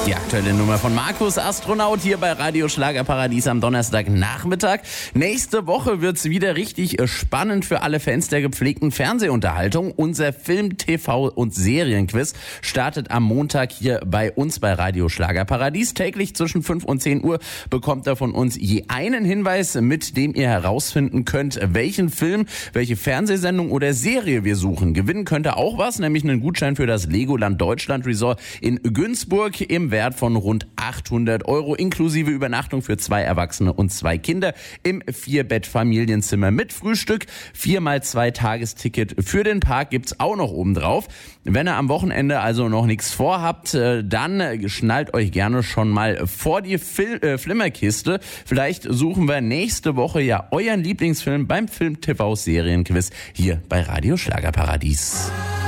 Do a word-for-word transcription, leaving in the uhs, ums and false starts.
Die aktuelle Nummer von Markus Astronaut hier bei Radio Schlagerparadies am Donnerstagnachmittag. Nächste Woche wird's wieder richtig spannend für alle Fans der gepflegten Fernsehunterhaltung. Unser Film-, T V- und Serienquiz startet am Montag hier bei uns bei Radio Schlagerparadies. Täglich zwischen fünf und zehn Uhr bekommt ihr von uns je einen Hinweis, mit dem ihr herausfinden könnt, welchen Film, welche Fernsehsendung oder Serie wir suchen. Gewinnen könnt ihr auch was, nämlich einen Gutschein für das Legoland Deutschland Resort in Günzburg im Wert von rund achthundert Euro, inklusive Übernachtung für zwei Erwachsene und zwei Kinder im Vierbett-Familienzimmer mit Frühstück. vier mal zwei Tagesticket für den Park gibt's auch noch obendrauf. Wenn ihr am Wochenende also noch nichts vorhabt, dann schnallt euch gerne schon mal vor die Fil- äh, Flimmerkiste. Vielleicht suchen wir nächste Woche ja euren Lieblingsfilm beim Film-T V-Serienquiz hier bei Radio Schlagerparadies.